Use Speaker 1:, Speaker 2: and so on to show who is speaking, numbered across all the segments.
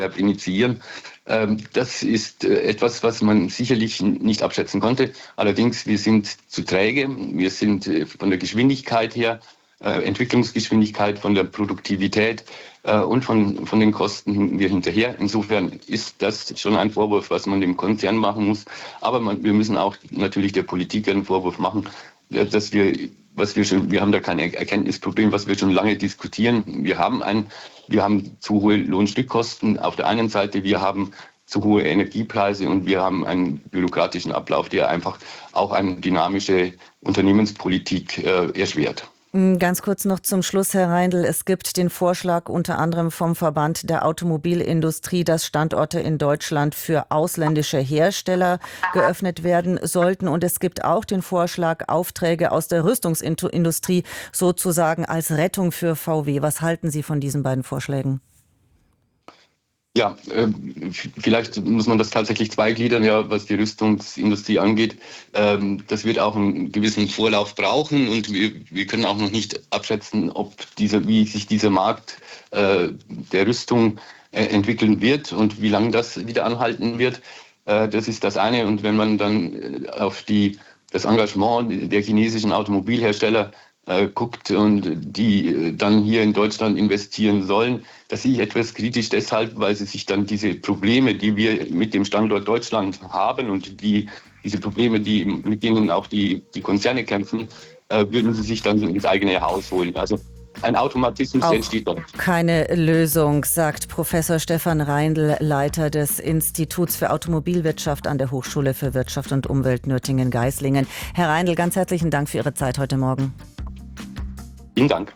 Speaker 1: initiieren. Das ist etwas, was man sicherlich nicht abschätzen konnte. Allerdings, wir sind zu träge. Wir sind von der Geschwindigkeit her, Entwicklungsgeschwindigkeit, von der Produktivität und von den Kosten hinken wir hinterher. Insofern ist das schon ein Vorwurf, was man dem Konzern machen muss. Aber wir müssen auch natürlich der Politik einen Vorwurf machen, dass wir haben da kein Erkenntnisproblem, was wir schon lange diskutieren. Wir haben zu hohe Lohnstückkosten auf der einen Seite, wir haben zu hohe Energiepreise und wir haben einen bürokratischen Ablauf, der einfach auch eine dynamische Unternehmenspolitik erschwert.
Speaker 2: Ganz kurz noch zum Schluss, Herr Reindl. Es gibt den Vorschlag unter anderem vom Verband der Automobilindustrie, dass Standorte in Deutschland für ausländische Hersteller geöffnet werden sollten. Und es gibt auch den Vorschlag, Aufträge aus der Rüstungsindustrie sozusagen als Rettung für VW. Was halten Sie von diesen beiden Vorschlägen?
Speaker 1: Ja, vielleicht muss man das tatsächlich zweigliedern, ja, was die Rüstungsindustrie angeht. Das wird auch einen gewissen Vorlauf brauchen und wir können auch noch nicht abschätzen, wie sich dieser Markt der Rüstung entwickeln wird und wie lange das wieder anhalten wird. Das ist das eine. Und wenn man dann auf das Engagement der chinesischen Automobilhersteller guckt und die dann hier in Deutschland investieren sollen. Das sehe ich etwas kritisch deshalb, weil sie sich dann diese Probleme, die wir mit dem Standort Deutschland haben und diese Probleme, mit denen auch die Konzerne kämpfen, würden sie sich dann ins eigene Haus holen. Also ein Automatismus entsteht dort.
Speaker 2: Keine Lösung, sagt Professor Stefan Reindl, Leiter des Instituts für Automobilwirtschaft an der Hochschule für Wirtschaft und Umwelt Nürtingen-Geislingen. Herr Reindl, ganz herzlichen Dank für Ihre Zeit heute Morgen.
Speaker 1: Vielen Dank.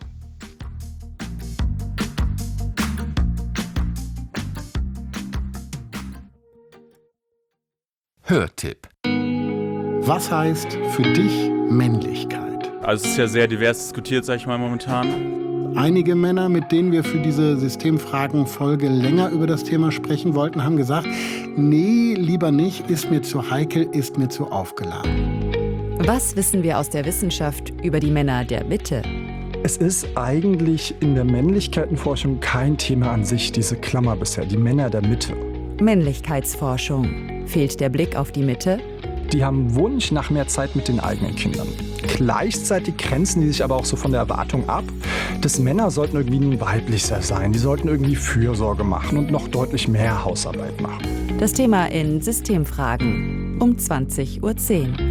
Speaker 3: Hörtipp. Was heißt für dich Männlichkeit?
Speaker 4: Also es ist ja sehr divers diskutiert, sag ich mal, momentan.
Speaker 3: Einige Männer, mit denen wir für diese Systemfragen-Folge länger über das Thema sprechen wollten, haben gesagt, nee, lieber nicht, ist mir zu heikel, ist mir zu aufgeladen.
Speaker 5: Was wissen wir aus der Wissenschaft über die Männer der Mitte?
Speaker 6: Es ist eigentlich in der Männlichkeitenforschung kein Thema an sich, diese Klammer bisher, die Männer der Mitte.
Speaker 5: Männlichkeitsforschung. Fehlt der Blick auf die Mitte?
Speaker 6: Die haben Wunsch nach mehr Zeit mit den eigenen Kindern. Gleichzeitig grenzen die sich aber auch so von der Erwartung ab, dass Männer sollten irgendwie nun weiblicher sein. Die sollten irgendwie Fürsorge machen und noch deutlich mehr Hausarbeit machen.
Speaker 5: Das Thema in Systemfragen um 20:10 Uhr.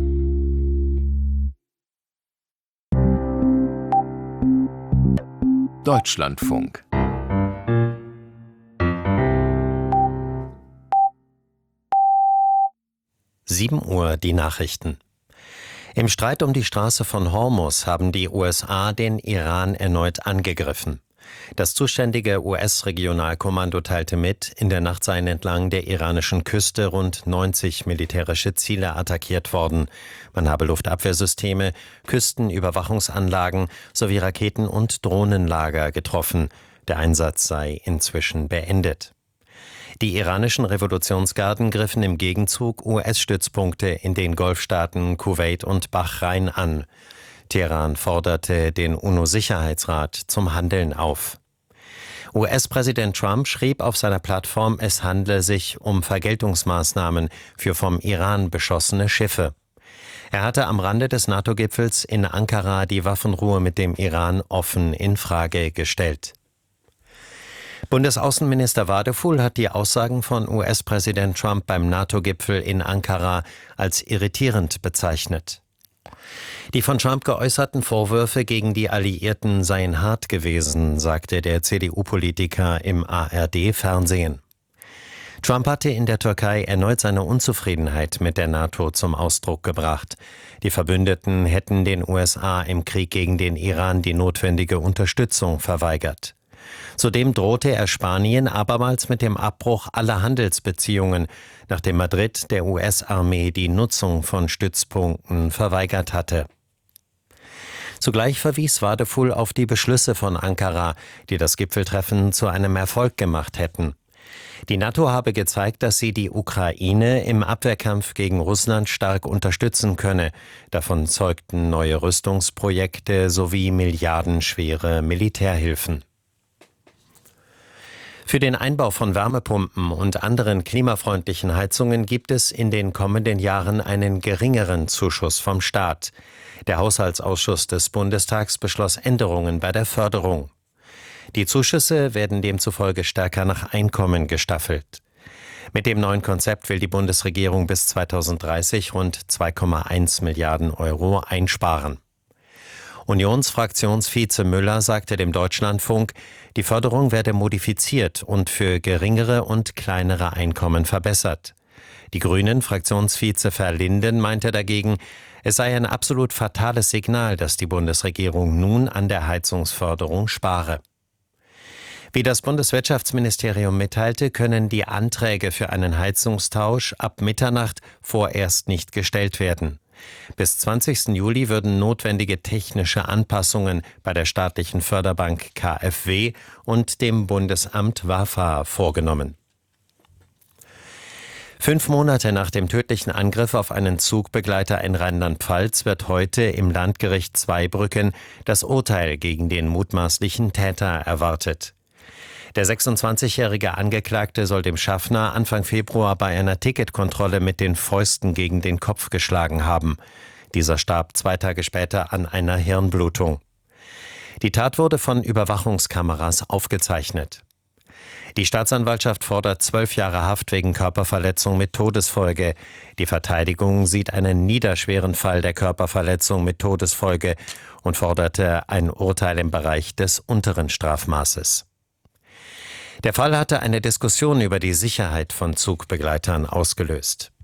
Speaker 3: Deutschlandfunk.
Speaker 7: Uhr die Nachrichten. Im Streit um die Straße von Hormuz haben die USA den Iran erneut angegriffen. Das zuständige US-Regionalkommando teilte mit, in der Nacht seien entlang der iranischen Küste rund 90 militärische Ziele attackiert worden. Man habe Luftabwehrsysteme, Küstenüberwachungsanlagen sowie Raketen- und Drohnenlager getroffen. Der Einsatz sei inzwischen beendet. Die iranischen Revolutionsgarden griffen im Gegenzug US-Stützpunkte in den Golfstaaten Kuwait und Bahrain an. Teheran forderte den UNO-Sicherheitsrat zum Handeln auf. US-Präsident Trump schrieb auf seiner Plattform, es handle sich um Vergeltungsmaßnahmen für vom Iran beschossene Schiffe. Er hatte am Rande des NATO-Gipfels in Ankara die Waffenruhe mit dem Iran offen in Frage gestellt. Bundesaußenminister Wadefuhl hat die Aussagen von US-Präsident Trump beim NATO-Gipfel in Ankara als irritierend bezeichnet. Die von Trump geäußerten Vorwürfe gegen die Alliierten seien hart gewesen, sagte der CDU-Politiker im ARD-Fernsehen. Trump hatte in der Türkei erneut seine Unzufriedenheit mit der NATO zum Ausdruck gebracht. Die Verbündeten hätten den USA im Krieg gegen den Iran die notwendige Unterstützung verweigert. Zudem drohte er Spanien abermals mit dem Abbruch aller Handelsbeziehungen, nachdem Madrid der US-Armee die Nutzung von Stützpunkten verweigert hatte. Zugleich verwies Wadefuhl auf die Beschlüsse von Ankara, die das Gipfeltreffen zu einem Erfolg gemacht hätten. Die NATO habe gezeigt, dass sie die Ukraine im Abwehrkampf gegen Russland stark unterstützen könne. Davon zeugten neue Rüstungsprojekte sowie milliardenschwere Militärhilfen. Für den Einbau von Wärmepumpen und anderen klimafreundlichen Heizungen gibt es in den kommenden Jahren einen geringeren Zuschuss vom Staat. Der Haushaltsausschuss des Bundestags beschloss Änderungen bei der Förderung. Die Zuschüsse werden demzufolge stärker nach Einkommen gestaffelt. Mit dem neuen Konzept will die Bundesregierung bis 2030 rund 2,1 Milliarden Euro einsparen. Unionsfraktionsvize Müller sagte dem Deutschlandfunk, die Förderung werde modifiziert und für geringere und kleinere Einkommen verbessert. Die Grünen-Fraktionsvize Verlinden meinte dagegen, es sei ein absolut fatales Signal, dass die Bundesregierung nun an der Heizungsförderung spare. Wie das Bundeswirtschaftsministerium mitteilte, können die Anträge für einen Heizungstausch ab Mitternacht vorerst nicht gestellt werden. Bis 20. Juli würden notwendige technische Anpassungen bei der staatlichen Förderbank KfW und dem Bundesamt WAFA vorgenommen. 5 Monate nach dem tödlichen Angriff auf einen Zugbegleiter in Rheinland-Pfalz wird heute im Landgericht Zweibrücken das Urteil gegen den mutmaßlichen Täter erwartet. Der 26-jährige Angeklagte soll dem Schaffner Anfang Februar bei einer Ticketkontrolle mit den Fäusten gegen den Kopf geschlagen haben. Dieser starb 2 Tage später an einer Hirnblutung. Die Tat wurde von Überwachungskameras aufgezeichnet. Die Staatsanwaltschaft fordert 12 Jahre Haft wegen Körperverletzung mit Todesfolge. Die Verteidigung sieht einen niederschweren Fall der Körperverletzung mit Todesfolge und forderte ein Urteil im Bereich des unteren Strafmaßes. Der Fall hatte eine Diskussion über die Sicherheit von Zugbegleitern ausgelöst.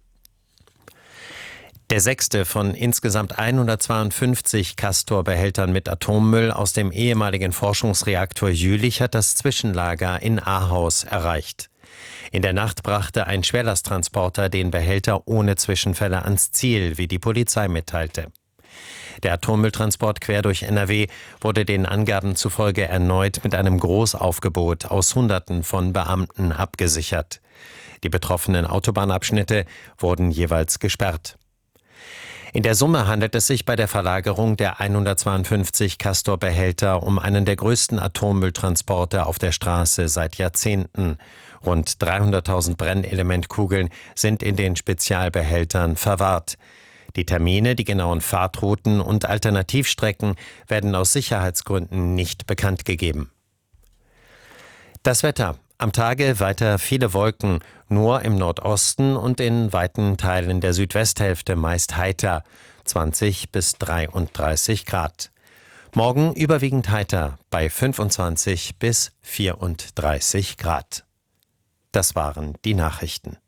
Speaker 7: Der 6. von insgesamt 152 Castor-Behältern mit Atommüll aus dem ehemaligen Forschungsreaktor Jülich hat das Zwischenlager in Ahaus erreicht. In der Nacht brachte ein Schwerlasttransporter den Behälter ohne Zwischenfälle ans Ziel, wie die Polizei mitteilte. Der Atommülltransport quer durch NRW wurde den Angaben zufolge erneut mit einem Großaufgebot aus Hunderten von Beamten abgesichert. Die betroffenen Autobahnabschnitte wurden jeweils gesperrt. In der Summe handelt es sich bei der Verlagerung der 152 Castor-Behälter um einen der größten Atommülltransporte auf der Straße seit Jahrzehnten. Rund 300.000 Brennelementkugeln sind in den Spezialbehältern verwahrt. Die Termine, die genauen Fahrtrouten und Alternativstrecken werden aus Sicherheitsgründen nicht bekannt gegeben. Das Wetter. Am Tage weiter viele Wolken, nur im Nordosten und in weiten Teilen der Südwesthälfte meist heiter, 20 bis 33 Grad. Morgen überwiegend heiter bei 25 bis 34 Grad. Das waren die Nachrichten.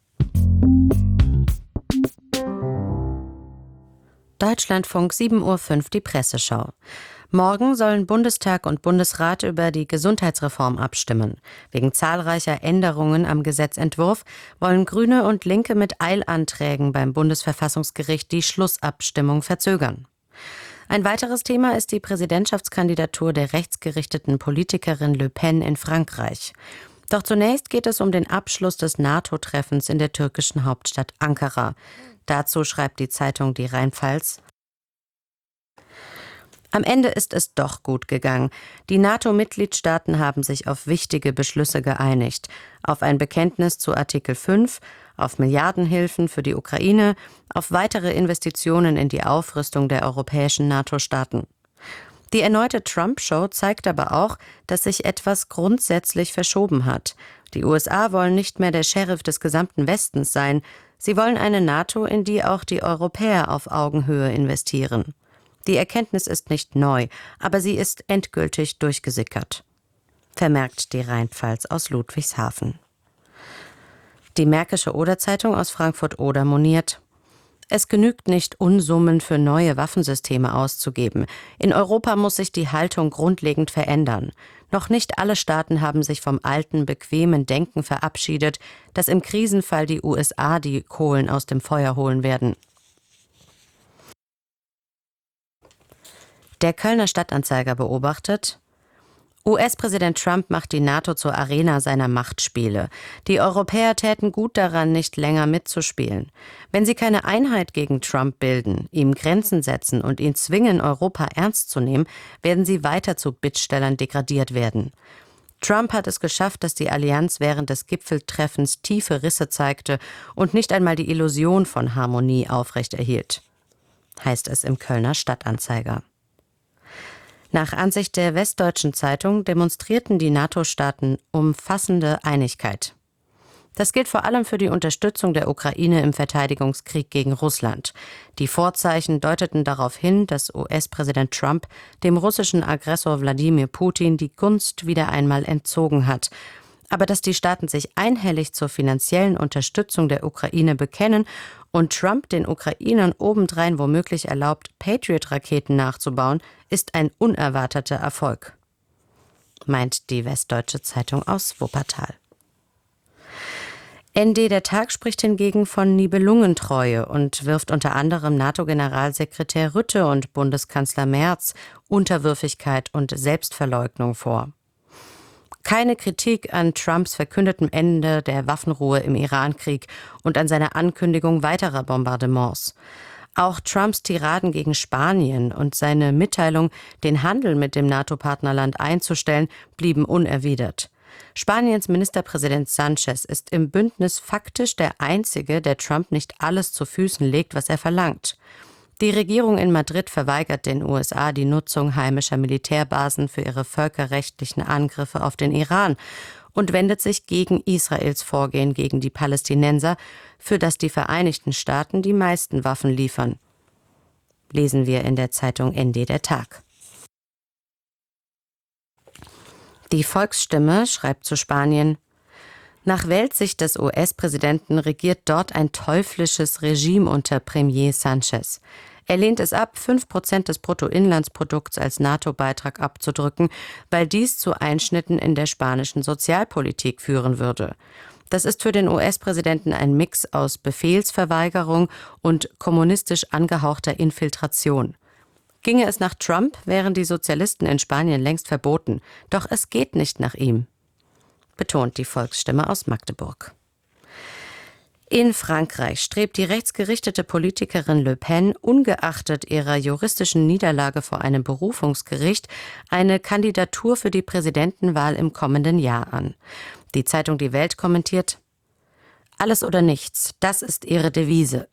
Speaker 8: Deutschlandfunk 7:05 Uhr die Presseschau. Morgen sollen Bundestag und Bundesrat über die Gesundheitsreform abstimmen. Wegen zahlreicher Änderungen am Gesetzentwurf wollen Grüne und Linke mit Eilanträgen beim Bundesverfassungsgericht die Schlussabstimmung verzögern. Ein weiteres Thema ist die Präsidentschaftskandidatur der rechtsgerichteten Politikerin Le Pen in Frankreich. Doch zunächst geht es um den Abschluss des NATO-Treffens in der türkischen Hauptstadt Ankara. Dazu schreibt die Zeitung Die Rheinpfalz: Am Ende ist es doch gut gegangen. Die NATO-Mitgliedstaaten haben sich auf wichtige Beschlüsse geeinigt. Auf ein Bekenntnis zu Artikel 5, auf Milliardenhilfen für die Ukraine, auf weitere Investitionen in die Aufrüstung der europäischen NATO-Staaten. Die erneute Trump-Show zeigt aber auch, dass sich etwas grundsätzlich verschoben hat. Die USA wollen nicht mehr der Sheriff des gesamten Westens sein. Sie wollen eine NATO, in die auch die Europäer auf Augenhöhe investieren. Die Erkenntnis ist nicht neu, aber sie ist endgültig durchgesickert, vermerkt die Rheinpfalz aus Ludwigshafen. Die Märkische Oder-Zeitung aus Frankfurt-Oder moniert: Es genügt nicht, Unsummen für neue Waffensysteme auszugeben. In Europa muss sich die Haltung grundlegend verändern. Noch nicht alle Staaten haben sich vom alten, bequemen Denken verabschiedet, dass im Krisenfall die USA die Kohlen aus dem Feuer holen werden. Der Kölner Stadtanzeiger beobachtet: US-Präsident Trump macht die NATO zur Arena seiner Machtspiele. Die Europäer täten gut daran, nicht länger mitzuspielen. Wenn sie keine Einheit gegen Trump bilden, ihm Grenzen setzen und ihn zwingen, Europa ernst zu nehmen, werden sie weiter zu Bittstellern degradiert werden. Trump hat es geschafft, dass die Allianz während des Gipfeltreffens tiefe Risse zeigte und nicht einmal die Illusion von Harmonie aufrechterhielt, heißt es im Kölner Stadtanzeiger. Nach Ansicht der Westdeutschen Zeitung demonstrierten die NATO-Staaten umfassende Einigkeit. Das gilt vor allem für die Unterstützung der Ukraine im Verteidigungskrieg gegen Russland. Die Vorzeichen deuteten darauf hin, dass US-Präsident Trump dem russischen Aggressor Wladimir Putin die Gunst wieder einmal entzogen hat. Aber dass die Staaten sich einhellig zur finanziellen Unterstützung der Ukraine bekennen und Trump den Ukrainern obendrein womöglich erlaubt, Patriot-Raketen nachzubauen, ist ein unerwarteter Erfolg, meint die Westdeutsche Zeitung aus Wuppertal. ND Der Tag spricht hingegen von Nibelungentreue und wirft unter anderem NATO-Generalsekretär Rutte und Bundeskanzler Merz Unterwürfigkeit und Selbstverleugnung vor. Keine Kritik an Trumps verkündetem Ende der Waffenruhe im Irankrieg und an seiner Ankündigung weiterer Bombardements. Auch Trumps Tiraden gegen Spanien und seine Mitteilung, den Handel mit dem NATO-Partnerland einzustellen, blieben unerwidert. Spaniens Ministerpräsident Sánchez ist im Bündnis faktisch der Einzige, der Trump nicht alles zu Füßen legt, was er verlangt. Die Regierung in Madrid verweigert den USA die Nutzung heimischer Militärbasen für ihre völkerrechtlichen Angriffe auf den Iran und wendet sich gegen Israels Vorgehen gegen die Palästinenser, für das die Vereinigten Staaten die meisten Waffen liefern. Lesen wir in der Zeitung ND Der Tag. Die Volksstimme schreibt zu Spanien: Nach Weltsicht des US-Präsidenten regiert dort ein teuflisches Regime unter Premier Sánchez. Er lehnt es ab, 5% des Bruttoinlandsprodukts als NATO-Beitrag abzudrücken, weil dies zu Einschnitten in der spanischen Sozialpolitik führen würde. Das ist für den US-Präsidenten ein Mix aus Befehlsverweigerung und kommunistisch angehauchter Infiltration. Ginge es nach Trump, wären die Sozialisten in Spanien längst verboten. Doch es geht nicht nach ihm, betont die Volksstimme aus Magdeburg. In Frankreich strebt die rechtsgerichtete Politikerin Le Pen ungeachtet ihrer juristischen Niederlage vor einem Berufungsgericht eine Kandidatur für die Präsidentenwahl im kommenden Jahr an. Die Zeitung Die Welt kommentiert: Alles oder nichts, das ist ihre Devise.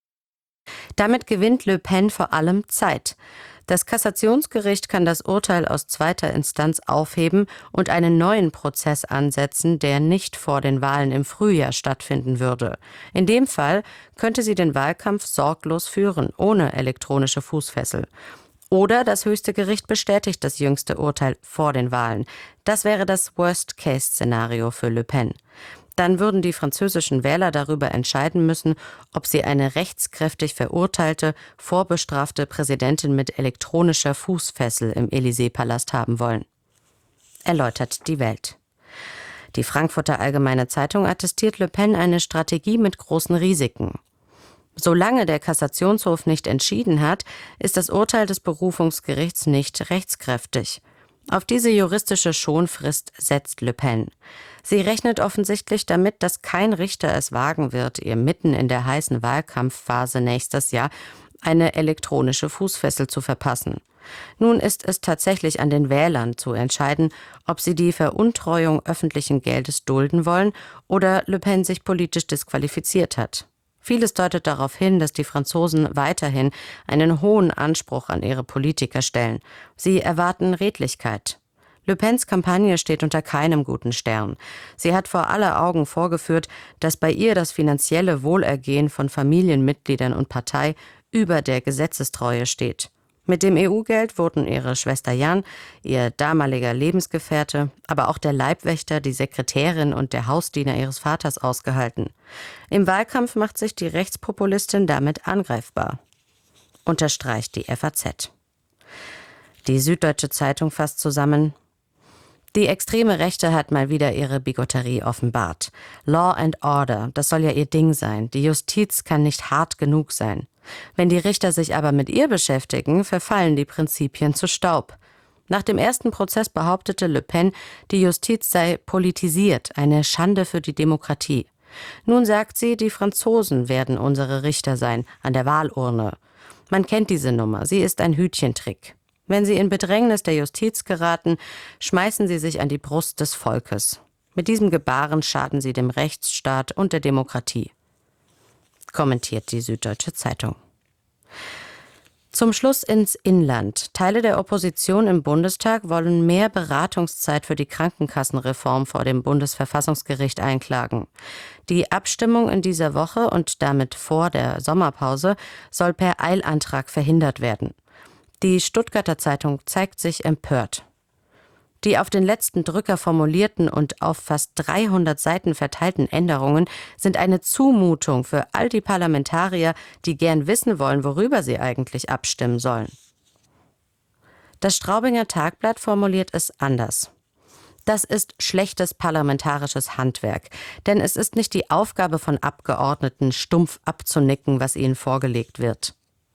Speaker 8: Damit gewinnt Le Pen vor allem Zeit. Das Kassationsgericht kann das Urteil aus zweiter Instanz aufheben und einen neuen Prozess ansetzen, der nicht vor den Wahlen im Frühjahr stattfinden würde. In dem Fall könnte sie den Wahlkampf sorglos führen, ohne elektronische Fußfessel. Oder das höchste Gericht bestätigt das jüngste Urteil vor den Wahlen. Das wäre das Worst-Case-Szenario für Le Pen. Dann würden die französischen Wähler darüber entscheiden müssen, ob sie eine rechtskräftig verurteilte, vorbestrafte Präsidentin mit elektronischer Fußfessel im Élysée-Palast haben wollen. Erläutert Die Welt. Die Frankfurter Allgemeine Zeitung attestiert Le Pen eine Strategie mit großen Risiken. Solange der Kassationshof nicht entschieden hat, ist das Urteil des Berufungsgerichts nicht rechtskräftig. Auf diese juristische Schonfrist setzt Le Pen. Sie rechnet offensichtlich damit, dass kein Richter es wagen wird, ihr mitten in der heißen Wahlkampfphase nächstes Jahr eine elektronische Fußfessel zu verpassen. Nun ist es tatsächlich an den Wählern zu entscheiden, ob sie die Veruntreuung öffentlichen Geldes dulden wollen oder Le Pen sich politisch disqualifiziert hat. Vieles deutet darauf hin, dass die Franzosen weiterhin einen hohen Anspruch an ihre Politiker stellen. Sie erwarten Redlichkeit. Le Pens Kampagne steht unter keinem guten Stern. Sie hat vor aller Augen vorgeführt, dass bei ihr das finanzielle Wohlergehen von Familienmitgliedern und Partei über der Gesetzestreue steht. Mit dem EU-Geld wurden ihre Schwester Jan, ihr damaliger Lebensgefährte, aber auch der Leibwächter, die Sekretärin und der Hausdiener ihres Vaters ausgehalten. Im Wahlkampf macht sich die Rechtspopulistin damit angreifbar, unterstreicht die FAZ. Die Süddeutsche Zeitung fasst zusammen: Die extreme Rechte hat mal wieder ihre Bigotterie offenbart. Law and Order, das soll ja ihr Ding sein. Die Justiz kann nicht hart genug sein. Wenn die Richter sich aber mit ihr beschäftigen, verfallen die Prinzipien zu Staub. Nach dem ersten Prozess behauptete Le Pen, die Justiz sei politisiert, eine Schande für die Demokratie. Nun sagt sie, die Franzosen werden unsere Richter sein, an der Wahlurne. Man kennt diese Nummer, sie ist ein Hütchentrick. Wenn sie in Bedrängnis der Justiz geraten, schmeißen sie sich an die Brust des Volkes. Mit diesem Gebaren schaden sie dem Rechtsstaat und der Demokratie, kommentiert die Süddeutsche Zeitung. Zum Schluss ins Inland. Teile der Opposition im Bundestag wollen mehr Beratungszeit für die Krankenkassenreform vor dem Bundesverfassungsgericht einklagen. Die Abstimmung in dieser Woche und damit vor der Sommerpause soll per Eilantrag verhindert werden. Die Stuttgarter Zeitung zeigt sich empört. Die auf den letzten Drücker formulierten und auf fast 300 Seiten verteilten Änderungen sind eine Zumutung für all die Parlamentarier, die gern wissen wollen, worüber sie eigentlich abstimmen sollen. Das Straubinger Tagblatt formuliert es anders. Das ist schlechtes parlamentarisches Handwerk, denn es ist nicht die Aufgabe von Abgeordneten, stumpf abzunicken, was ihnen vorgelegt wird.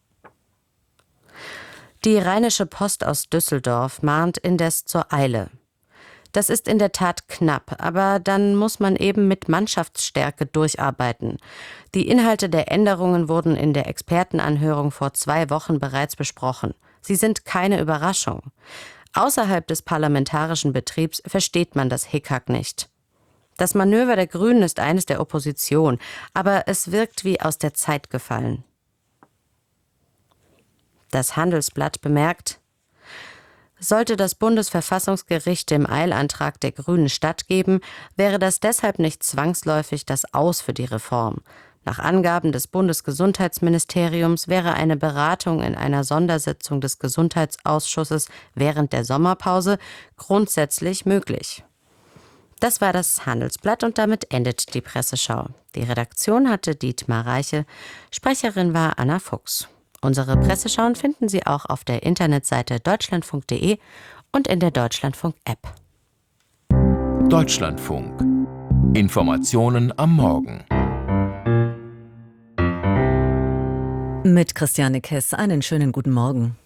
Speaker 8: Die Rheinische Post aus Düsseldorf mahnt indes zur Eile. Das ist in der Tat knapp, aber dann muss man eben mit Mannschaftsstärke durcharbeiten. Die Inhalte der Änderungen wurden in der Expertenanhörung vor 2 Wochen bereits besprochen. Sie sind keine Überraschung. Außerhalb des parlamentarischen Betriebs versteht man das Hickhack nicht. Das Manöver der Grünen ist eines der Opposition, aber es wirkt wie aus der Zeit gefallen. Das Handelsblatt bemerkt: Sollte das Bundesverfassungsgericht dem Eilantrag der Grünen stattgeben, wäre das deshalb nicht zwangsläufig das Aus für die Reform. Nach Angaben des Bundesgesundheitsministeriums wäre eine Beratung in einer Sondersitzung des Gesundheitsausschusses während der Sommerpause grundsätzlich möglich. Das war das Handelsblatt und damit endet die Presseschau. Die Redaktion hatte Dietmar Reiche, Sprecherin war Anna Fuchs. Unsere Presseschauen finden Sie auch auf der Internetseite deutschlandfunk.de und in der Deutschlandfunk-App.
Speaker 9: Deutschlandfunk. Informationen am Morgen.
Speaker 2: Mit Christiane Kess einen schönen guten Morgen.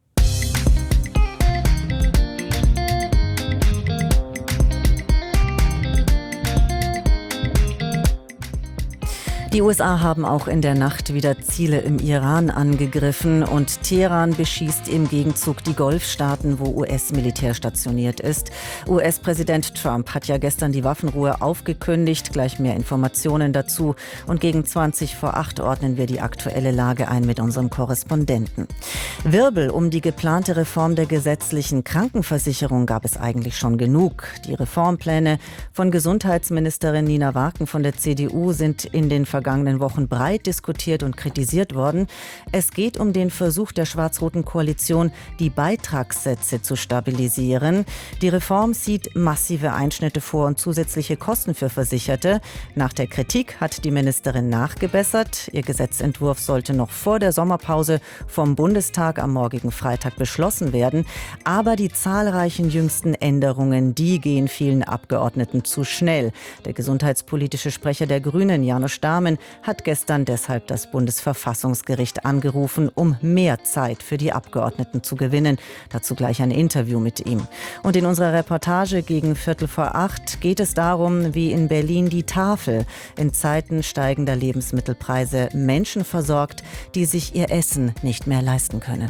Speaker 2: Die USA haben auch in der Nacht wieder Ziele im Iran angegriffen und Teheran beschießt im Gegenzug die Golfstaaten, wo US-Militär stationiert ist. US-Präsident Trump hat ja gestern die Waffenruhe aufgekündigt. Gleich mehr Informationen dazu. Und gegen 7:20 ordnen wir die aktuelle Lage ein mit unserem Korrespondenten. Wirbel um die geplante Reform der gesetzlichen Krankenversicherung gab es eigentlich schon genug. Die Reformpläne von Gesundheitsministerin Nina Warken von der CDU sind in den vergangenen Wochen breit diskutiert und kritisiert worden. Es geht um den Versuch der schwarz-roten Koalition, die Beitragssätze zu stabilisieren. Die Reform sieht massive Einschnitte vor und zusätzliche Kosten für Versicherte. Nach der Kritik hat die Ministerin nachgebessert. Ihr Gesetzentwurf sollte noch vor der Sommerpause vom Bundestag am morgigen Freitag beschlossen werden. Aber die zahlreichen jüngsten Änderungen, die gehen vielen Abgeordneten zu schnell. Der gesundheitspolitische Sprecher der Grünen, Janusz Dahmen, hat gestern deshalb das Bundesverfassungsgericht angerufen, um mehr Zeit für die Abgeordneten zu gewinnen. Dazu gleich ein Interview mit ihm. Und in unserer Reportage gegen 7:45 geht es darum, wie in Berlin die Tafel in Zeiten steigender Lebensmittelpreise Menschen versorgt, die sich ihr Essen nicht mehr leisten können.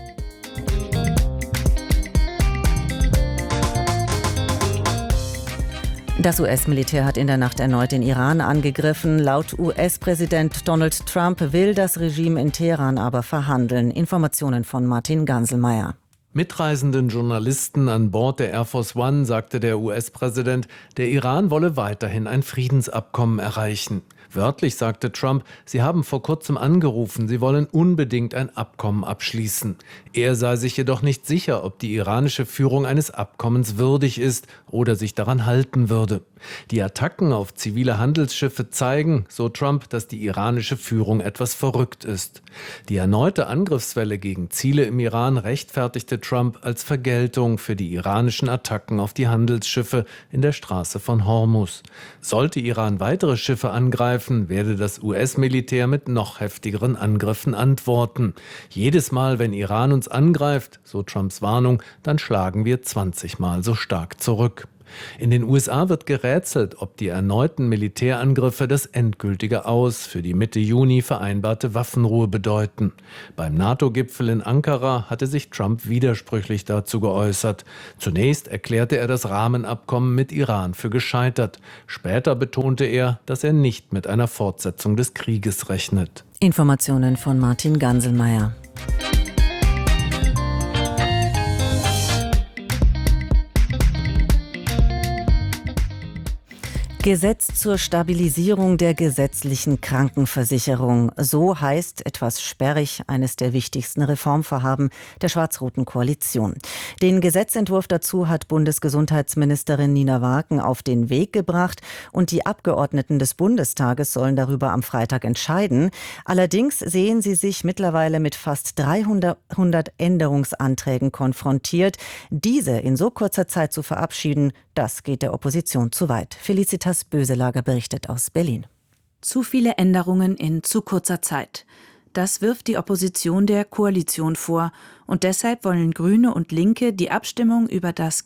Speaker 2: Das US-Militär hat in der Nacht erneut den Iran angegriffen. Laut US-Präsident Donald Trump will das Regime in Teheran aber verhandeln. Informationen von Martin Ganselmeier.
Speaker 10: Mitreisenden Journalisten an Bord der Air Force One sagte der US-Präsident, der Iran wolle weiterhin ein Friedensabkommen erreichen. Wörtlich sagte Trump, sie haben vor kurzem angerufen, sie wollen unbedingt ein Abkommen abschließen. Er sei sich jedoch nicht sicher, ob die iranische Führung eines Abkommens würdig ist oder sich daran halten würde. Die Attacken auf zivile Handelsschiffe zeigen, so Trump, dass die iranische Führung etwas verrückt ist. Die erneute Angriffswelle gegen Ziele im Iran rechtfertigte Trump als Vergeltung für die iranischen Attacken auf die Handelsschiffe in der Straße von Hormuz. Sollte Iran weitere Schiffe angreifen, werde das US-Militär mit noch heftigeren Angriffen antworten. Jedes Mal, wenn Iran uns angreift, so Trumps Warnung, dann schlagen wir 20 Mal so stark zurück. In den USA wird gerätselt, ob die erneuten Militärangriffe das endgültige Aus für die Mitte Juni vereinbarte Waffenruhe bedeuten. Beim NATO-Gipfel in Ankara hatte sich Trump widersprüchlich dazu geäußert. Zunächst erklärte er das Rahmenabkommen mit Iran für gescheitert. Später betonte er, dass er nicht mit einer Fortsetzung des Krieges rechnet.
Speaker 2: Informationen von Martin Ganselmeier. Gesetz zur Stabilisierung der gesetzlichen Krankenversicherung. So heißt etwas sperrig eines der wichtigsten Reformvorhaben der schwarz-roten Koalition. Den Gesetzentwurf dazu hat Bundesgesundheitsministerin Nina Waaken auf den Weg gebracht und die Abgeordneten des Bundestages sollen darüber am Freitag entscheiden. Allerdings sehen sie sich mittlerweile mit fast 300 Änderungsanträgen konfrontiert. Diese in so kurzer Zeit zu verabschieden, das geht der Opposition zu weit. Felicitas Böselager berichtet aus Berlin.
Speaker 11: Zu viele Änderungen in zu kurzer Zeit. Das wirft die Opposition der Koalition vor. Und deshalb wollen Grüne und Linke die Abstimmung über das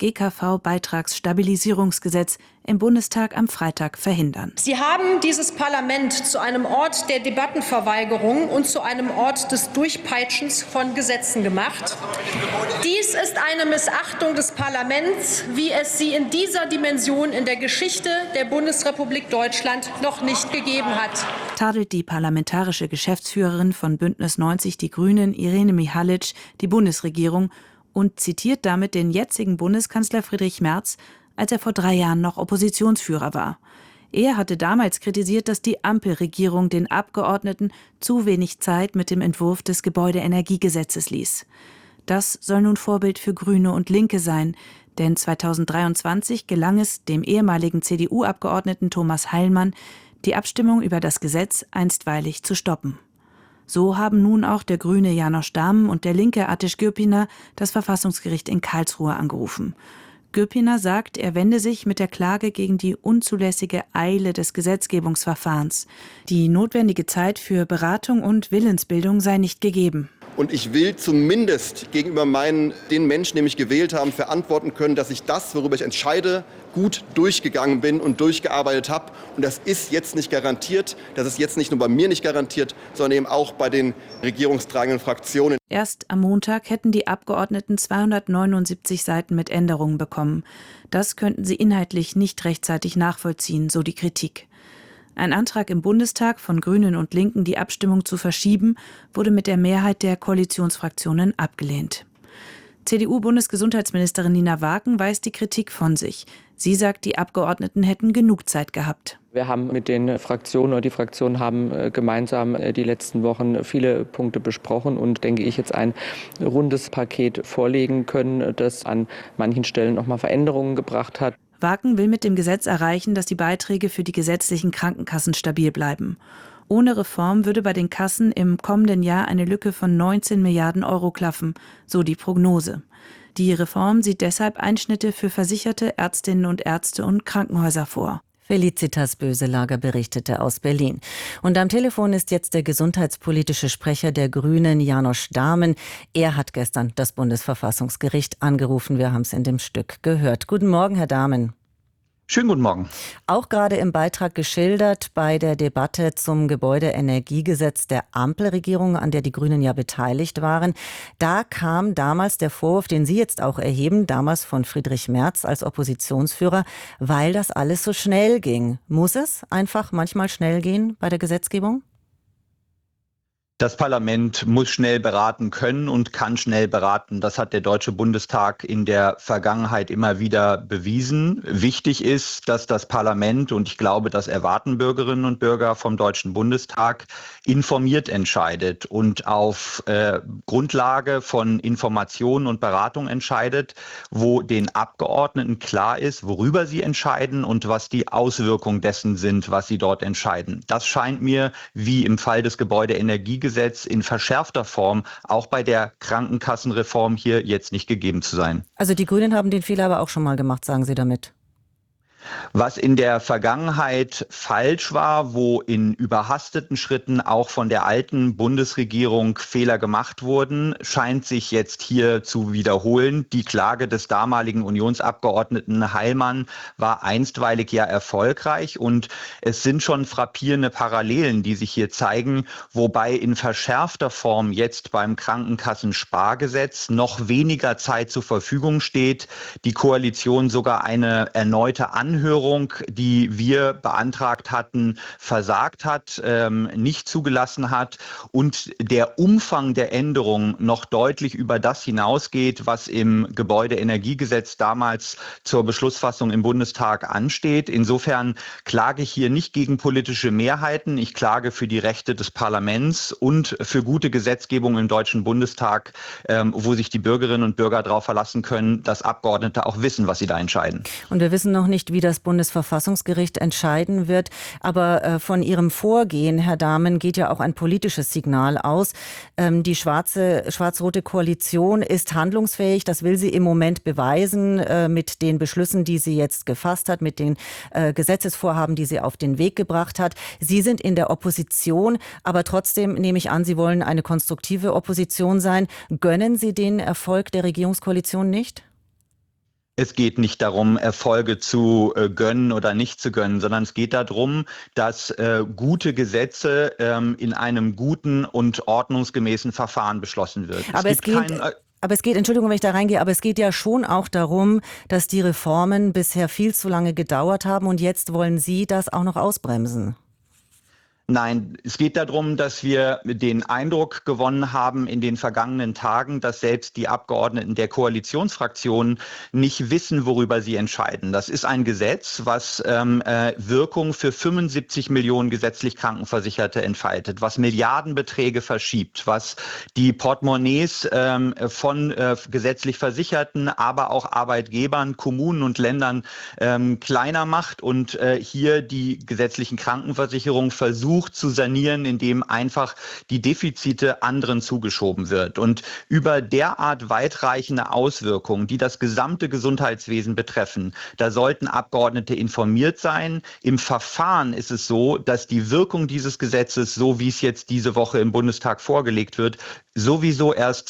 Speaker 11: GKV-Beitragsstabilisierungsgesetz im Bundestag am Freitag verhindern.
Speaker 12: Sie haben dieses Parlament zu einem Ort der Debattenverweigerung und zu einem Ort des Durchpeitschens von Gesetzen gemacht. Dies ist eine Missachtung des Parlaments, wie es sie in dieser Dimension in der Geschichte der Bundesrepublik Deutschland noch nicht gegeben hat.
Speaker 11: Tadelt die parlamentarische Geschäftsführerin von Bündnis 90 Die Grünen, Irene Mihalic, die Bundesregierung und zitiert damit den jetzigen Bundeskanzler Friedrich Merz, als er vor 3 Jahren noch Oppositionsführer war. Er hatte damals kritisiert, dass die Ampelregierung den Abgeordneten zu wenig Zeit mit dem Entwurf des Gebäudeenergiegesetzes ließ. Das soll nun Vorbild für Grüne und Linke sein, denn 2023 gelang es dem ehemaligen CDU-Abgeordneten Thomas Heilmann, die Abstimmung über das Gesetz einstweilig zu stoppen. So haben nun auch der Grüne János Dahmen und der Linke Ateş Gürpınar das Verfassungsgericht in Karlsruhe angerufen. Gürpınar sagt, er wende sich mit der Klage gegen die unzulässige Eile des Gesetzgebungsverfahrens. Die notwendige Zeit für Beratung und Willensbildung sei nicht gegeben.
Speaker 13: Und ich will zumindest gegenüber den Menschen, die mich gewählt haben, verantworten können, dass ich das, worüber ich entscheide, gut durchgegangen bin und durchgearbeitet habe. Und das ist jetzt nicht garantiert. Das ist jetzt nicht nur bei mir nicht garantiert, sondern eben auch bei den regierungstragenden Fraktionen.
Speaker 11: Erst am Montag hätten die Abgeordneten 279 Seiten mit Änderungen bekommen. Das könnten sie inhaltlich nicht rechtzeitig nachvollziehen, so die Kritik. Ein Antrag im Bundestag von Grünen und Linken, die Abstimmung zu verschieben, wurde mit der Mehrheit der Koalitionsfraktionen abgelehnt. CDU-Bundesgesundheitsministerin Nina Waaken weist die Kritik von sich. Sie sagt, die Abgeordneten hätten genug Zeit gehabt.
Speaker 14: Wir haben mit den Fraktionen oder die Fraktionen haben gemeinsam die letzten Wochen viele Punkte besprochen und, denke ich, jetzt ein rundes Paket vorlegen können, das an manchen Stellen nochmal Veränderungen gebracht hat.
Speaker 11: Waaken will mit dem Gesetz erreichen, dass die Beiträge für die gesetzlichen Krankenkassen stabil bleiben. Ohne Reform würde bei den Kassen im kommenden Jahr eine Lücke von 19 Milliarden Euro klaffen, so die Prognose. Die Reform sieht deshalb Einschnitte für Versicherte, Ärztinnen und Ärzte und Krankenhäuser vor.
Speaker 2: Felicitas Böselager berichtete aus Berlin. Und am Telefon ist jetzt der gesundheitspolitische Sprecher der Grünen, János Dahmen. Er hat gestern das Bundesverfassungsgericht angerufen. Wir haben es in dem Stück gehört. Guten Morgen, Herr Dahmen.
Speaker 15: Schönen guten Morgen.
Speaker 2: Auch gerade im Beitrag geschildert bei der Debatte zum Gebäudeenergiegesetz der Ampelregierung, an der die Grünen ja beteiligt waren. Da kam damals der Vorwurf, den Sie jetzt auch erheben, damals von Friedrich Merz als Oppositionsführer, weil das alles so schnell ging. Muss es einfach manchmal schnell gehen bei der Gesetzgebung?
Speaker 15: Das Parlament muss schnell beraten können und kann schnell beraten. Das hat der Deutsche Bundestag in der Vergangenheit immer wieder bewiesen. Wichtig ist, dass das Parlament, und ich glaube, das erwarten Bürgerinnen und Bürger vom Deutschen Bundestag, informiert entscheidet und auf Grundlage von Informationen und Beratung entscheidet, wo den Abgeordneten klar ist, worüber sie entscheiden und was die Auswirkungen dessen sind, was sie dort entscheiden. Das scheint mir, wie im Fall des Gebäudeenergiegesetzes, in verschärfter Form auch bei der Krankenkassenreform hier jetzt nicht gegeben zu sein.
Speaker 2: Also die Grünen haben den Fehler aber auch schon mal gemacht, sagen Sie damit?
Speaker 15: Was in der Vergangenheit falsch war, wo in überhasteten Schritten auch von der alten Bundesregierung Fehler gemacht wurden, scheint sich jetzt hier zu wiederholen. Die Klage des damaligen Unionsabgeordneten Heilmann war einstweilig ja erfolgreich und es sind schon frappierende Parallelen, die sich hier zeigen, wobei in verschärfter Form jetzt beim Krankenkassenspargesetz noch weniger Zeit zur Verfügung steht, die Koalition sogar eine erneute Anhörung, die wir beantragt hatten, versagt hat, nicht zugelassen hat und der Umfang der Änderungen noch deutlich über das hinausgeht, was im Gebäudeenergiegesetz damals zur Beschlussfassung im Bundestag ansteht. Insofern klage ich hier nicht gegen politische Mehrheiten. Ich klage für die Rechte des Parlaments und für gute Gesetzgebung im Deutschen Bundestag, wo sich die Bürgerinnen und Bürger darauf verlassen können, dass Abgeordnete auch wissen, was sie da entscheiden.
Speaker 2: Und wir wissen noch nicht, wie das Bundesverfassungsgericht entscheiden wird. Aber von Ihrem Vorgehen, Herr Dahmen, geht ja auch ein politisches Signal aus. Die schwarz-rote Koalition ist handlungsfähig. Das will sie im Moment beweisen mit den Beschlüssen, die sie jetzt gefasst hat, mit den Gesetzesvorhaben, die sie auf den Weg gebracht hat. Sie sind in der Opposition, aber trotzdem nehme ich an, Sie wollen eine konstruktive Opposition sein. Gönnen Sie den Erfolg der Regierungskoalition nicht?
Speaker 15: Es geht nicht darum, Erfolge zu gönnen oder nicht zu gönnen, sondern es geht darum, dass gute Gesetze in einem guten und ordnungsgemäßen Verfahren beschlossen wird.
Speaker 2: Aber es geht, Entschuldigung, wenn ich da reingehe, aber es geht ja schon auch darum, dass die Reformen bisher viel zu lange gedauert haben und jetzt wollen Sie das auch noch ausbremsen.
Speaker 15: Nein, es geht darum, dass wir den Eindruck gewonnen haben in den vergangenen Tagen, dass selbst die Abgeordneten der Koalitionsfraktionen nicht wissen, worüber sie entscheiden. Das ist ein Gesetz, was Wirkung für 75 Millionen gesetzlich Krankenversicherte entfaltet, was Milliardenbeträge verschiebt, was die Portemonnaies von gesetzlich Versicherten, aber auch Arbeitgebern, Kommunen und Ländern kleiner macht und hier die gesetzlichen Krankenversicherungen versucht zu sanieren, indem einfach die Defizite anderen zugeschoben wird. Und über derart weitreichende Auswirkungen, die das gesamte Gesundheitswesen betreffen, da sollten Abgeordnete informiert sein. Im Verfahren ist es so, dass die Wirkung dieses Gesetzes, so wie es jetzt diese Woche im Bundestag vorgelegt wird, sowieso erst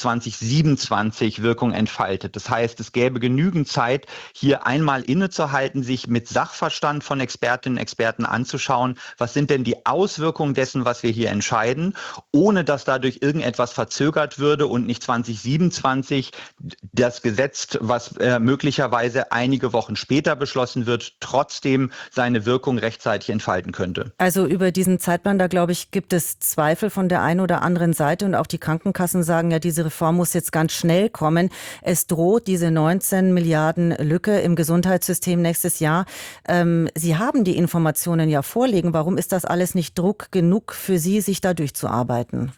Speaker 15: 2027 Wirkung entfaltet. Das heißt, es gäbe genügend Zeit, hier einmal innezuhalten, sich mit Sachverstand von Expertinnen und Experten anzuschauen, was sind denn die Auswirkungen dessen, was wir hier entscheiden, ohne dass dadurch irgendetwas verzögert würde und nicht 2027 das Gesetz, was möglicherweise einige Wochen später beschlossen wird, trotzdem seine Wirkung rechtzeitig entfalten könnte.
Speaker 2: Also über diesen Zeitplan, da glaube ich, gibt es Zweifel von der einen oder anderen Seite und auch die Krankenkassen sagen ja, diese Reform muss jetzt ganz schnell kommen. Es droht diese 19 Milliarden Lücke im Gesundheitssystem nächstes Jahr. Sie haben die Informationen ja vorliegen. Warum ist das alles nicht Druck genug für Sie, sich da durchzuarbeiten?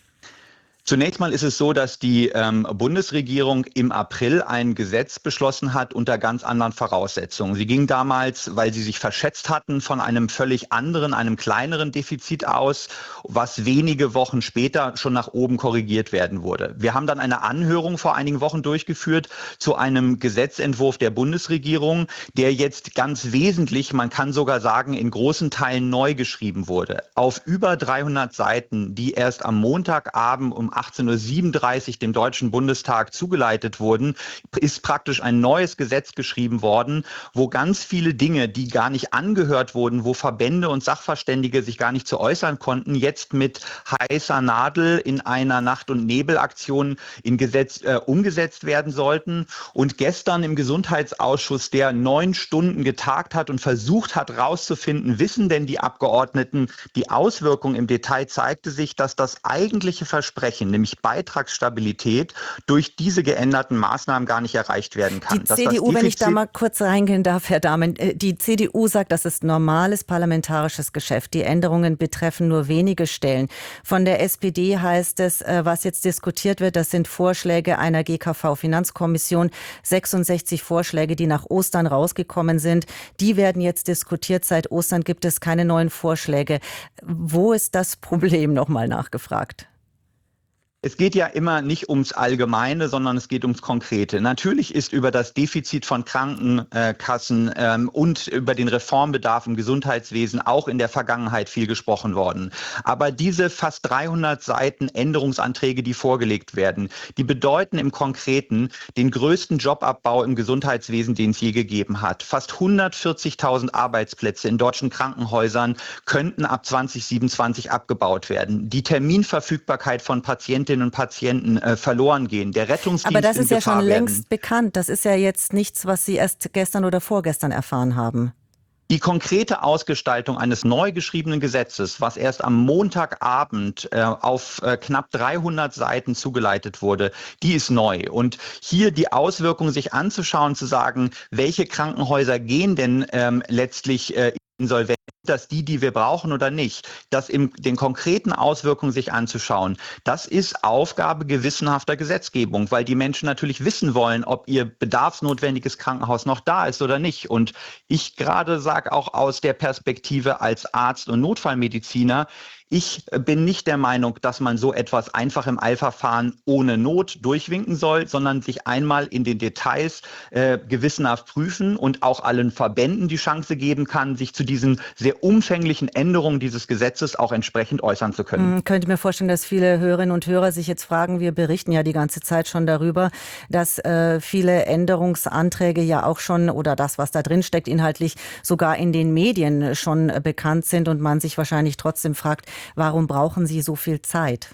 Speaker 15: Zunächst mal ist es so, dass die Bundesregierung im April ein Gesetz beschlossen hat unter ganz anderen Voraussetzungen. Sie ging damals, weil sie sich verschätzt hatten, von einem völlig anderen, einem kleineren Defizit aus, was wenige Wochen später schon nach oben korrigiert werden wurde. Wir haben dann eine Anhörung vor einigen Wochen durchgeführt zu einem Gesetzentwurf der Bundesregierung, der jetzt ganz wesentlich, man kann sogar sagen, in großen Teilen neu geschrieben wurde. Auf über 300 Seiten, die erst am Montagabend um 18:37 Uhr dem Deutschen Bundestag zugeleitet wurden, ist praktisch ein neues Gesetz geschrieben worden, wo ganz viele Dinge, die gar nicht angehört wurden, wo Verbände und Sachverständige sich gar nicht zu äußern konnten, jetzt mit heißer Nadel in einer Nacht- und Nebelaktion in Gesetz umgesetzt werden sollten. Und gestern im Gesundheitsausschuss, der 9 Stunden getagt hat und versucht hat herauszufinden, wissen denn die Abgeordneten die Auswirkungen im Detail, zeigte sich, dass das eigentliche Versprechen, nämlich Beitragsstabilität, durch diese geänderten Maßnahmen gar nicht erreicht werden kann.
Speaker 2: Die CDU, wenn ich da mal kurz reingehen darf, Herr Dahmen, die CDU sagt, das ist normales parlamentarisches Geschäft. Die Änderungen betreffen nur wenige Stellen. Von der SPD heißt es, was jetzt diskutiert wird, das sind Vorschläge einer GKV-Finanzkommission, 66 Vorschläge, die nach Ostern rausgekommen sind. Die werden jetzt diskutiert. Seit Ostern gibt es keine neuen Vorschläge. Wo ist das Problem, nochmal nachgefragt?
Speaker 15: Es geht ja immer nicht ums Allgemeine, sondern es geht ums Konkrete. Natürlich ist über das Defizit von Krankenkassen und über den Reformbedarf im Gesundheitswesen auch in der Vergangenheit viel gesprochen worden. Aber diese fast 300 Seiten Änderungsanträge, die vorgelegt werden, die bedeuten im Konkreten den größten Jobabbau im Gesundheitswesen, den es je gegeben hat. Fast 140.000 Arbeitsplätze in deutschen Krankenhäusern könnten ab 2027 abgebaut werden. Die Terminverfügbarkeit von Patientinnen und Patienten verloren gehen. Der Rettungsdienst
Speaker 2: Aber das ist ja schon
Speaker 15: werden.
Speaker 2: längst bekannt. Das ist ja jetzt nichts, was Sie erst gestern oder vorgestern erfahren haben.
Speaker 15: Die konkrete Ausgestaltung eines neu geschriebenen Gesetzes, was erst am Montagabend auf knapp 300 Seiten zugeleitet wurde, die ist neu. Und hier die Auswirkungen sich anzuschauen, zu sagen, welche Krankenhäuser gehen denn letztlich insolvent, dass die wir brauchen oder nicht, das in den konkreten Auswirkungen sich anzuschauen, das ist Aufgabe gewissenhafter Gesetzgebung, weil die Menschen natürlich wissen wollen, ob ihr bedarfsnotwendiges Krankenhaus noch da ist oder nicht. Und ich gerade sage auch aus der Perspektive als Arzt und Notfallmediziner, ich bin nicht der Meinung, dass man so etwas einfach im Eilverfahren ohne Not durchwinken soll, sondern sich einmal in den Details gewissenhaft prüfen und auch allen Verbänden die Chance geben kann, sich zu diesen sehr umfänglichen Änderungen dieses Gesetzes auch entsprechend äußern zu können.
Speaker 2: Könnte mir vorstellen, dass viele Hörerinnen und Hörer sich jetzt fragen, wir berichten ja die ganze Zeit schon darüber, dass viele Änderungsanträge ja auch schon oder das, was da drin steckt, inhaltlich sogar in den Medien schon bekannt sind und man sich wahrscheinlich trotzdem fragt, warum brauchen Sie so viel Zeit?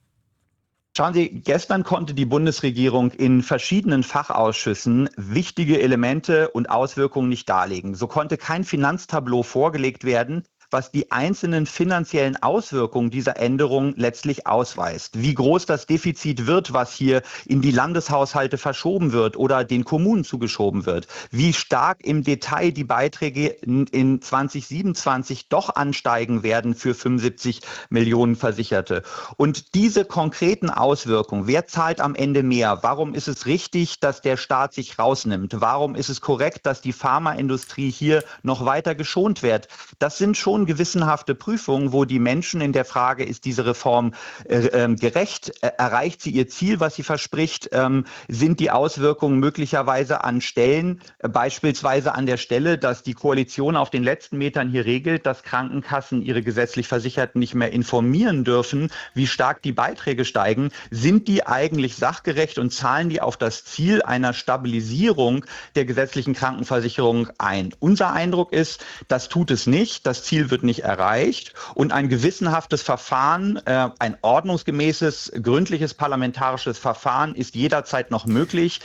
Speaker 15: Schauen Sie, gestern konnte die Bundesregierung in verschiedenen Fachausschüssen wichtige Elemente und Auswirkungen nicht darlegen. So konnte kein Finanztableau vorgelegt werden, was die einzelnen finanziellen Auswirkungen dieser Änderung letztlich ausweist. Wie groß das Defizit wird, was hier in die Landeshaushalte verschoben wird oder den Kommunen zugeschoben wird. Wie stark im Detail die Beiträge in 2027 doch ansteigen werden für 75 Millionen Versicherte. Und diese konkreten Auswirkungen, wer zahlt am Ende mehr? Warum ist es richtig, dass der Staat sich rausnimmt? Warum ist es korrekt, dass die Pharmaindustrie hier noch weiter geschont wird? Das sind schon gewissenhafte Prüfungen, wo die Menschen in der Frage, ist diese Reform gerecht? Erreicht sie ihr Ziel, was sie verspricht? Sind die Auswirkungen möglicherweise an Stellen, beispielsweise an der Stelle, dass die Koalition auf den letzten Metern hier regelt, dass Krankenkassen ihre gesetzlich Versicherten nicht mehr informieren dürfen, wie stark die Beiträge steigen? Sind die eigentlich sachgerecht und zahlen die auf das Ziel einer Stabilisierung der gesetzlichen Krankenversicherung ein? Unser Eindruck ist, das tut es nicht. Das Ziel wird nicht erreicht und ein gewissenhaftes Verfahren, ein ordnungsgemäßes, gründliches parlamentarisches Verfahren ist jederzeit noch möglich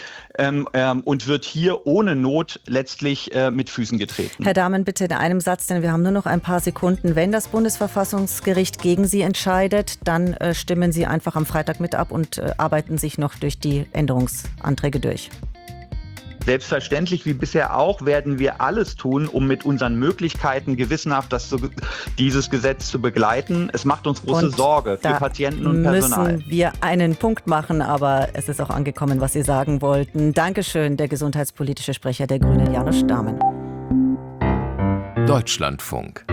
Speaker 15: und wird hier ohne Not letztlich mit Füßen getreten.
Speaker 2: Herr Dahmen, bitte in einem Satz, denn wir haben nur noch ein paar Sekunden. Wenn das Bundesverfassungsgericht gegen Sie entscheidet, dann stimmen Sie einfach am Freitag mit ab und arbeiten sich noch durch die Änderungsanträge durch.
Speaker 15: Selbstverständlich, wie bisher auch, werden wir alles tun, um mit unseren Möglichkeiten gewissenhaft dieses Gesetz zu begleiten. Es macht uns große Sorge für Patienten und Personal.
Speaker 2: Müssen wir einen Punkt machen, aber es ist auch angekommen, was Sie sagen wollten. Dankeschön, der gesundheitspolitische Sprecher der Grünen, Janusz Dahmen.
Speaker 9: Deutschlandfunk.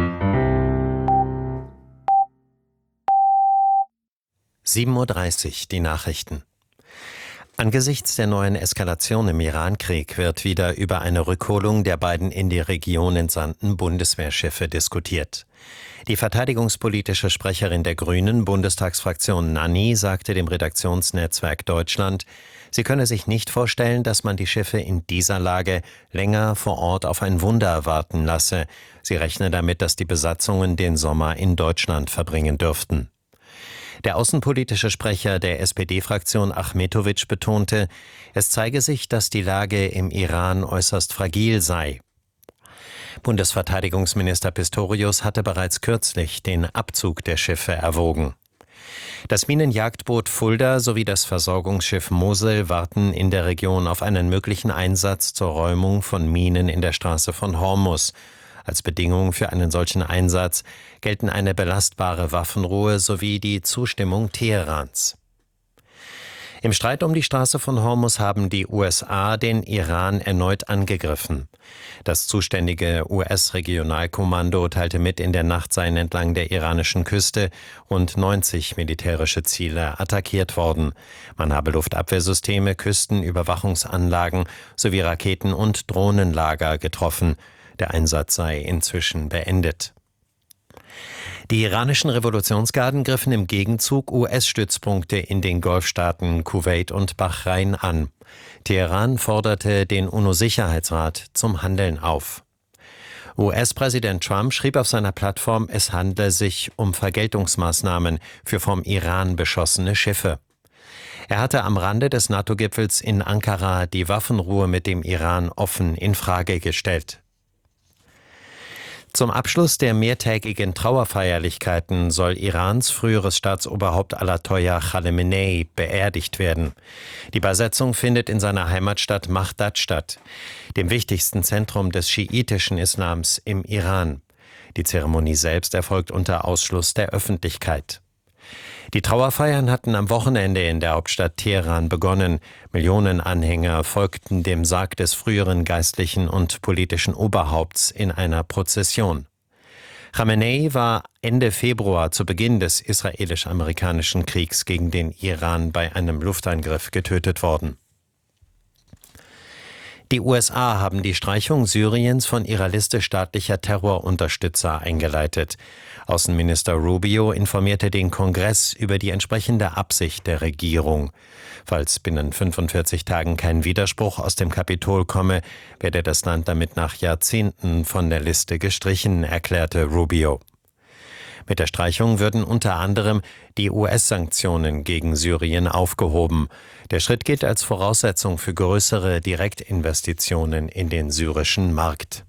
Speaker 7: 7:30 Uhr, die Nachrichten. Angesichts der neuen Eskalation im Irankrieg wird wieder über eine Rückholung der beiden in die Region entsandten Bundeswehrschiffe diskutiert. Die verteidigungspolitische Sprecherin der Grünen, Bundestagsfraktion Nanni, sagte dem Redaktionsnetzwerk Deutschland, sie könne sich nicht vorstellen, dass man die Schiffe in dieser Lage länger vor Ort auf ein Wunder warten lasse. Sie rechne damit, dass die Besatzungen den Sommer in Deutschland verbringen dürften. Der außenpolitische Sprecher der SPD-Fraktion Achmetović betonte, es zeige sich, dass die Lage im Iran äußerst fragil sei. Bundesverteidigungsminister Pistorius hatte bereits kürzlich den Abzug der Schiffe erwogen. Das Minenjagdboot Fulda sowie das Versorgungsschiff Mosel warten in der Region auf einen möglichen Einsatz zur Räumung von Minen in der Straße von Hormuz. Als Bedingung für einen solchen Einsatz gelten eine belastbare Waffenruhe sowie die Zustimmung Teherans. Im Streit um die Straße von Hormuz haben die USA den Iran erneut angegriffen. Das zuständige US-Regionalkommando teilte mit, in der Nacht seien entlang der iranischen Küste rund 90 militärische Ziele attackiert worden. Man habe Luftabwehrsysteme, Küstenüberwachungsanlagen sowie Raketen- und Drohnenlager getroffen. Der Einsatz sei inzwischen beendet. Die iranischen Revolutionsgarden griffen im Gegenzug US-Stützpunkte in den Golfstaaten Kuwait und Bahrain an. Teheran forderte den UNO-Sicherheitsrat zum Handeln auf. US-Präsident Trump schrieb auf seiner Plattform, es handle sich um Vergeltungsmaßnahmen für vom Iran beschossene Schiffe. Er hatte am Rande des NATO-Gipfels in Ankara die Waffenruhe mit dem Iran offen in Frage gestellt. Zum Abschluss der mehrtägigen Trauerfeierlichkeiten soll Irans früheres Staatsoberhaupt Ayatollah Khamenei beerdigt werden. Die Beisetzung findet in seiner Heimatstadt Bagdad statt, dem wichtigsten Zentrum des schiitischen Islams im Iran. Die Zeremonie selbst erfolgt unter Ausschluss der Öffentlichkeit. Die Trauerfeiern hatten am Wochenende in der Hauptstadt Teheran begonnen. Millionen Anhänger folgten dem Sarg des früheren geistlichen und politischen Oberhaupts in einer Prozession. Khamenei war Ende Februar zu Beginn des israelisch-amerikanischen Kriegs gegen den Iran bei einem Luftangriff getötet worden. Die USA haben die Streichung Syriens von ihrer Liste staatlicher Terrorunterstützer eingeleitet. Außenminister Rubio informierte den Kongress über die entsprechende Absicht der Regierung. Falls binnen 45 Tagen kein Widerspruch aus dem Kapitol komme, werde das Land damit nach Jahrzehnten von der Liste gestrichen, erklärte Rubio. Mit der Streichung würden unter anderem die US-Sanktionen gegen Syrien aufgehoben. Der Schritt gilt als Voraussetzung für größere Direktinvestitionen in den syrischen Markt.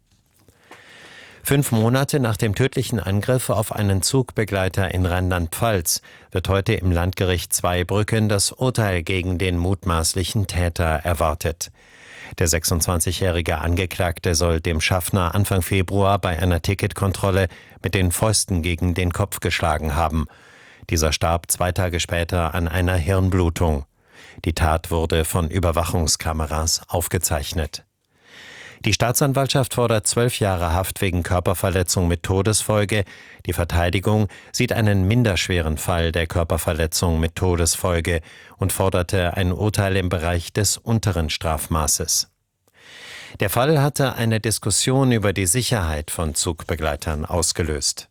Speaker 7: 5 Monate nach dem tödlichen Angriff auf einen Zugbegleiter in Rheinland-Pfalz wird heute im Landgericht Zweibrücken das Urteil gegen den mutmaßlichen Täter erwartet. Der 26-jährige Angeklagte soll dem Schaffner Anfang Februar bei einer Ticketkontrolle mit den Fäusten gegen den Kopf geschlagen haben. Dieser starb 2 Tage später an einer Hirnblutung. Die Tat wurde von Überwachungskameras aufgezeichnet. Die Staatsanwaltschaft fordert 12 Jahre Haft wegen Körperverletzung mit Todesfolge. Die Verteidigung sieht einen minderschweren Fall der Körperverletzung mit Todesfolge und forderte ein Urteil im Bereich des unteren Strafmaßes. Der Fall hatte eine Diskussion über die Sicherheit von Zugbegleitern ausgelöst.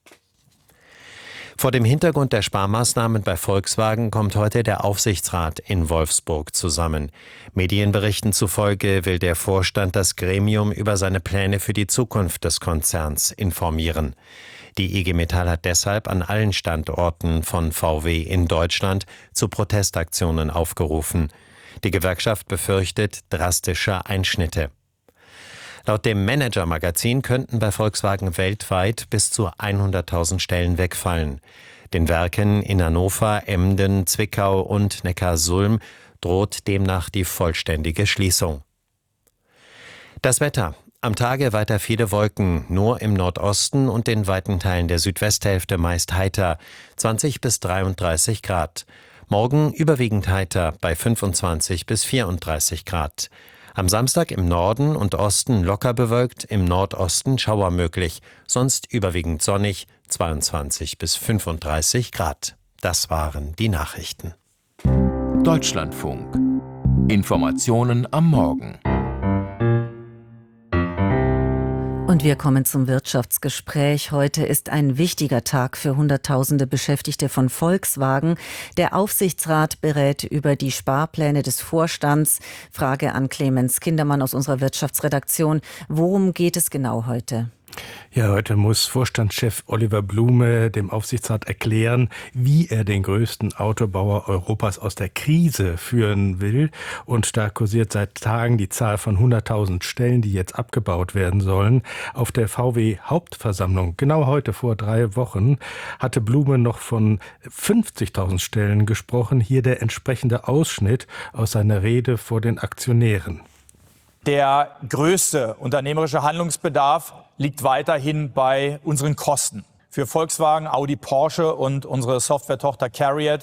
Speaker 7: Vor dem Hintergrund der Sparmaßnahmen bei Volkswagen kommt heute der Aufsichtsrat in Wolfsburg zusammen. Medienberichten zufolge will der Vorstand das Gremium über seine Pläne für die Zukunft des Konzerns informieren. Die IG Metall hat deshalb an allen Standorten von VW in Deutschland zu Protestaktionen aufgerufen. Die Gewerkschaft befürchtet drastische Einschnitte. Laut dem Manager-Magazin könnten bei Volkswagen weltweit bis zu 100.000 Stellen wegfallen. Den Werken in Hannover, Emden, Zwickau und Neckarsulm droht demnach die vollständige Schließung. Das Wetter. Am Tage weiter viele Wolken, nur im Nordosten und in weiten Teilen der Südwesthälfte meist heiter, 20 bis 33 Grad. Morgen überwiegend heiter bei 25 bis 34 Grad. Am Samstag im Norden und Osten locker bewölkt, im Nordosten Schauer möglich, sonst überwiegend sonnig, 22 bis 35 Grad. Das waren die Nachrichten.
Speaker 9: Deutschlandfunk. Informationen am Morgen.
Speaker 2: Und wir kommen zum Wirtschaftsgespräch. Heute ist ein wichtiger Tag für Hunderttausende Beschäftigte von Volkswagen. Der Aufsichtsrat berät über die Sparpläne des Vorstands. Frage an Clemens Kindermann aus unserer Wirtschaftsredaktion. Worum geht es genau heute?
Speaker 16: Ja, heute muss Vorstandschef Oliver Blume dem Aufsichtsrat erklären, wie er den größten Autobauer Europas aus der Krise führen will. Und da kursiert seit Tagen die Zahl von 100.000 Stellen, die jetzt abgebaut werden sollen. Auf der VW-Hauptversammlung, genau heute vor 3 Wochen, hatte Blume noch von 50.000 Stellen gesprochen. Hier der entsprechende Ausschnitt aus seiner Rede vor den Aktionären.
Speaker 17: Der größte unternehmerische Handlungsbedarf liegt weiterhin bei unseren Kosten. Für Volkswagen, Audi, Porsche und unsere Softwaretochter CARIAD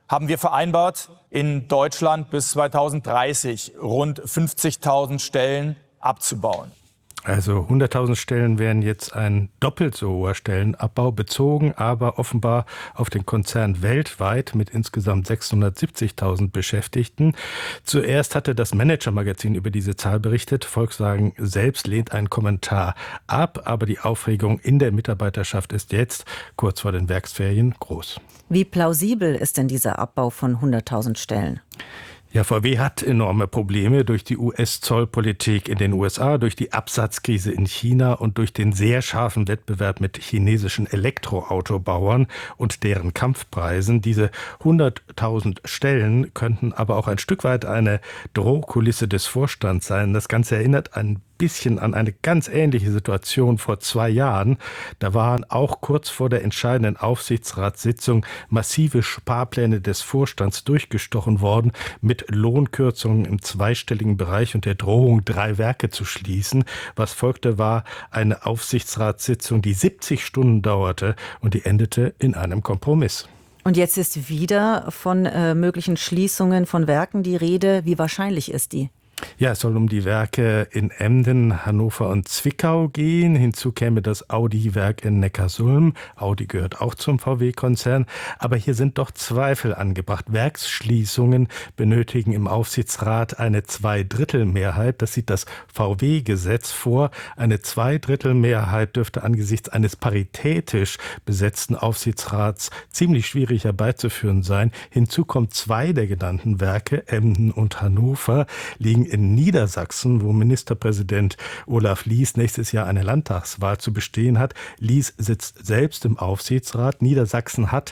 Speaker 17: haben wir vereinbart, in Deutschland bis 2030 rund 50.000 Stellen abzubauen.
Speaker 16: Also 100.000 Stellen wären jetzt ein doppelt so hoher Stellenabbau, bezogen aber offenbar auf den Konzern weltweit mit insgesamt 670.000 Beschäftigten. Zuerst hatte das Manager-Magazin über diese Zahl berichtet. Volkswagen selbst lehnt einen Kommentar ab, aber die Aufregung in der Mitarbeiterschaft ist jetzt, kurz vor den Werksferien, groß.
Speaker 2: Wie plausibel ist denn dieser Abbau von 100.000 Stellen?
Speaker 16: Ja, VW hat enorme Probleme durch die US-Zollpolitik in den USA, durch die Absatzkrise in China und durch den sehr scharfen Wettbewerb mit chinesischen Elektroautobauern und deren Kampfpreisen. Diese 100.000 Stellen könnten aber auch ein Stück weit eine Drohkulisse des Vorstands sein. Das Ganze erinnert ein bisschen an eine ganz ähnliche Situation vor 2 Jahren. Da waren auch kurz vor der entscheidenden Aufsichtsratssitzung massive Sparpläne des Vorstands durchgestochen worden, mit Lohnkürzungen im zweistelligen Bereich und der Drohung, 3 Werke zu schließen. Was folgte, war eine Aufsichtsratssitzung, die 70 Stunden dauerte und die endete in einem Kompromiss.
Speaker 2: Und jetzt ist wieder von möglichen Schließungen von Werken die Rede. Wie wahrscheinlich ist die?
Speaker 16: Ja, es soll um die Werke in Emden, Hannover und Zwickau gehen. Hinzu käme das Audi-Werk in Neckarsulm. Audi gehört auch zum VW-Konzern. Aber hier sind doch Zweifel angebracht. Werksschließungen benötigen im Aufsichtsrat eine 2/3-Mehrheit. Das sieht das VW-Gesetz vor. Eine 2/3-Mehrheit dürfte angesichts eines paritätisch besetzten Aufsichtsrats ziemlich schwierig herbeizuführen sein. Hinzu kommt 2 der genannten Werke, Emden und Hannover, liegen in Niedersachsen, wo Ministerpräsident Olaf Lies nächstes Jahr eine Landtagswahl zu bestehen hat. Lies sitzt selbst im Aufsichtsrat. Niedersachsen hat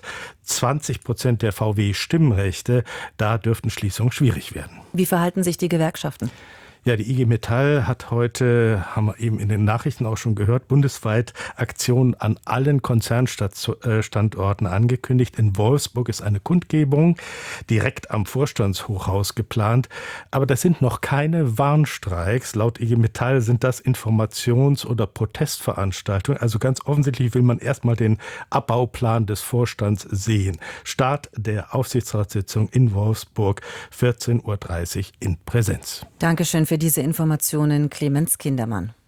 Speaker 16: 20% der VW-Stimmrechte. Da dürften Schließungen schwierig werden.
Speaker 2: Wie verhalten sich die Gewerkschaften?
Speaker 16: Ja, die IG Metall hat heute, haben wir eben in den Nachrichten auch schon gehört, bundesweit Aktionen an allen Konzernstandorten angekündigt. In Wolfsburg ist eine Kundgebung direkt am Vorstandshochhaus geplant. Aber das sind noch keine Warnstreiks. Laut IG Metall sind das Informations- oder Protestveranstaltungen. Also ganz offensichtlich will man erstmal den Abbauplan des Vorstands sehen. Start der Aufsichtsratssitzung in Wolfsburg, 14:30 Uhr in Präsenz.
Speaker 2: Dankeschön für diese Informationen, Clemens Kindermann.